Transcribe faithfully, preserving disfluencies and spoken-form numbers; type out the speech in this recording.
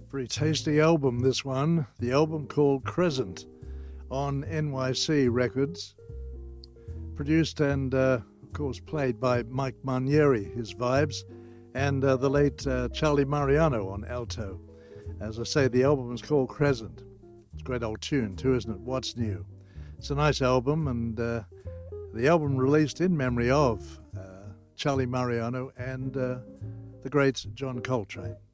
Very tasty album, this one. The album called Crescent on N Y C Records. Produced and, uh, of course, played by Mike Manieri, his vibes, and uh, the late uh, Charlie Mariano on alto. As I say, the album is called Crescent. It's a great old tune too, isn't it? What's New? It's a nice album, and uh, the album released in memory of uh, Charlie Mariano and uh, the great John Coltrane.